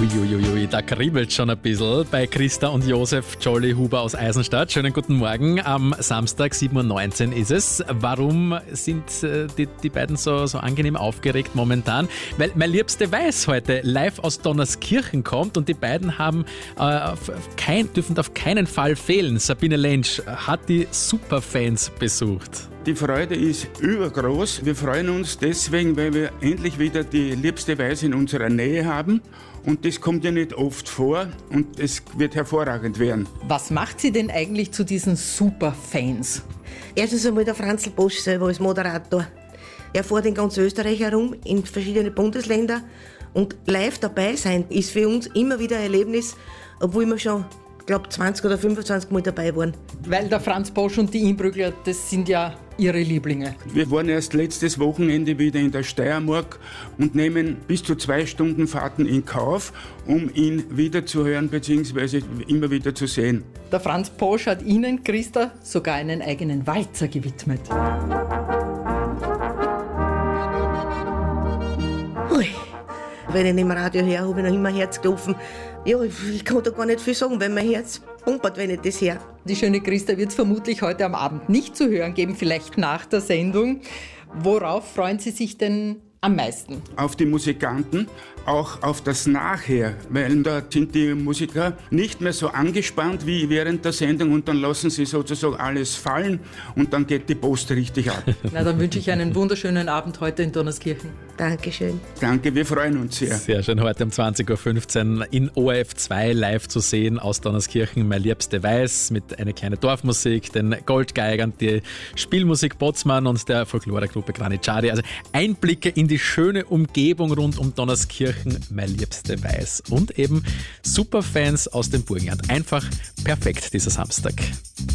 Uiuiui, da kribbelt schon ein bisschen bei Christa und Josef Jolly Huber aus Eisenstadt. Schönen guten Morgen. Am Samstag 7.19 Uhr ist es. Warum sind die beiden so angenehm aufgeregt momentan? Weil mein Liebste Weiß heute live aus Donnerskirchen kommt und die beiden dürfen auf keinen Fall fehlen. Sabine Lentsch hat die Superfans besucht. Die Freude ist übergroß. Wir freuen uns deswegen, weil wir endlich wieder die Liebste Weiß in unserer Nähe haben. Und das kommt ja nicht oft vor und es wird hervorragend werden. Was macht sie denn eigentlich zu diesen Superfans? Erstens einmal der Franzl Bosch selber als Moderator. Er fährt in ganz Österreich herum, in verschiedene Bundesländer. Und live dabei sein ist für uns immer wieder ein Erlebnis, obwohl wir schon, glaube 20 oder 25 Mal dabei waren. Weil der Franz Bosch und die Inbrügler, das sind ja ihre Lieblinge. Wir waren erst letztes Wochenende wieder in der Steiermark und nehmen bis zu 2 Stunden Fahrten in Kauf, um ihn wieder zu hören bzw. immer wieder zu sehen. Der Franz Bosch hat Ihnen, Christa, sogar einen eigenen Walzer gewidmet. Ui. Wenn ich ihn im Radio höre, habe ich noch immer Herz gelaufen. Ja, ich kann da gar nicht viel sagen, weil mein Herz pumpert, wenn ich das höre. Die schöne Christa wird es vermutlich heute am Abend nicht zu hören geben, vielleicht nach der Sendung. Worauf freuen Sie sich denn am meisten? Auf die Musikanten, auch auf das Nachher, weil da sind die Musiker nicht mehr so angespannt wie während der Sendung und dann lassen sie sozusagen alles fallen und dann geht die Post richtig ab. Na, dann wünsche ich einen wunderschönen Abend heute in Donnerskirchen. Dankeschön. Danke, wir freuen uns sehr. Sehr schön, heute um 20.15 Uhr in ORF 2 live zu sehen aus Donnerskirchen. Mein Liebste Weiß mit einer kleinen Dorfmusik, den Goldgeigern, die Spielmusik Botzmann und der Folklore-Gruppe Granitschari. Also Einblicke in die schöne Umgebung rund um Donnerskirchen, mein Liebste Weiß. Und eben Superfans aus dem Burgenland. Einfach perfekt dieser Samstag.